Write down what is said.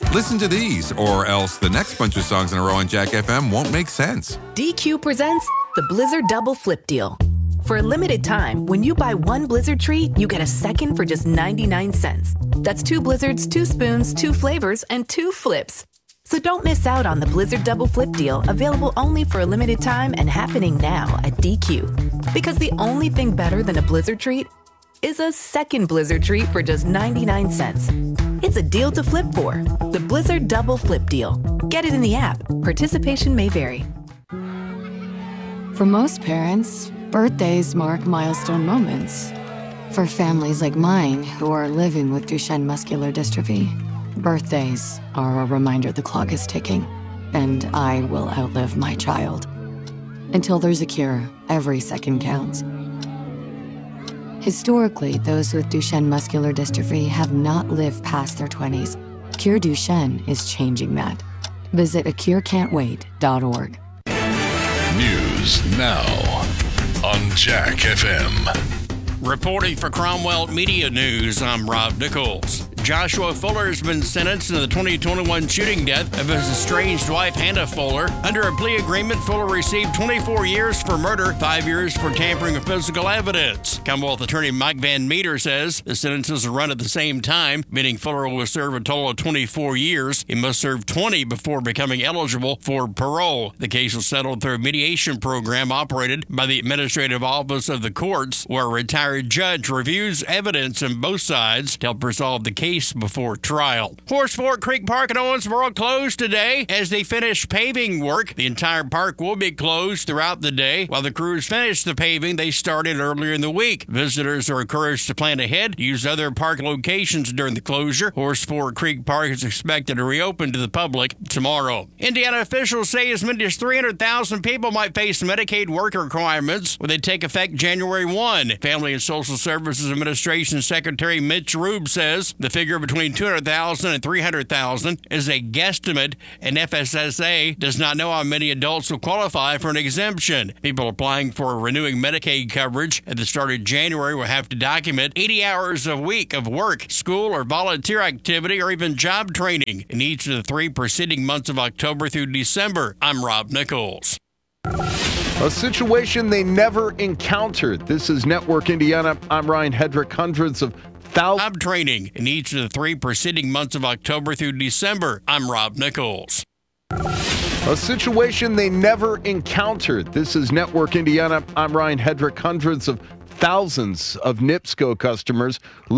Listen to these, or else the next bunch of songs in a row on Jack FM won't make sense. DQ presents the Blizzard Double Flip Deal. For a limited time, when you buy one Blizzard treat, you get a second for just 99 cents. That's 2 Blizzards, 2 spoons, 2 flavors, and 2 flips. So don't miss out on the Blizzard Double Flip Deal, available only for a limited time and happening now at DQ. Because the only thing better than a Blizzard treat is a second Blizzard treat for just 99 cents. It's a deal to flip for. The Blizzard Double Flip Deal. Get it in the app. Participation may vary. For most parents, birthdays mark milestone moments. For families like mine who are living with Duchenne muscular dystrophy, birthdays are a reminder the clock is ticking, and I will outlive my child. Until there's a cure, every second counts. Historically, those with Duchenne muscular dystrophy have not lived past their 20s. Cure Duchenne is changing that. Visit acurecan'twait.org. News now on Jack FM. Reporting for Cromwell Media News, I'm Rob Nichols. Joshua Fuller has been sentenced in the 2021 shooting death of his estranged wife, Hannah Fuller. Under a plea agreement, Fuller received 24 years for murder, 5 years for tampering with physical evidence. Commonwealth attorney Mike Van Meter says the sentences will run at the same time, meaning Fuller will serve a total of 24 years. He must serve 20 before becoming eligible for parole. The case was settled through a mediation program operated by the Administrative Office of the Courts, where a retired judge reviews evidence on both sides to help resolve the case before trial. Horse Fork Creek Park in Owensboro closed today as they finish paving work. The entire park will be closed throughout the day while the crews finish the paving they started earlier in the week. Visitors are encouraged to plan ahead, use other park locations during the closure. Horse Fork Creek Park is expected to reopen to the public tomorrow. Indiana officials say as many as 300,000 people might face Medicaid work requirements when they take effect January 1. Family and Social Services Administration Secretary Mitch Rube says the figure between 200,000 and 300,000 is a guesstimate, and FSSA does not know how many adults will qualify for an exemption. People applying for renewing Medicaid coverage at the start of January will have to document 80 hours a week of work, school, or volunteer activity, or even job training in each of the 3 preceding months of October through December. I'm Rob Nichols. A situation they never encountered. This is Network Indiana. I'm Ryan Hedrick. Hundreds of job training in each of the 3 preceding months of October through December. I'm Rob Nichols. A situation they never encountered. This is Network Indiana. I'm Ryan Hedrick. Hundreds of thousands of NIPSCO customers